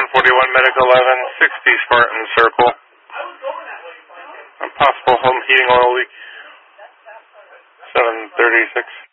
141 Medic 11, 60 Spartan Circle. A possible home heating oil leak. 736.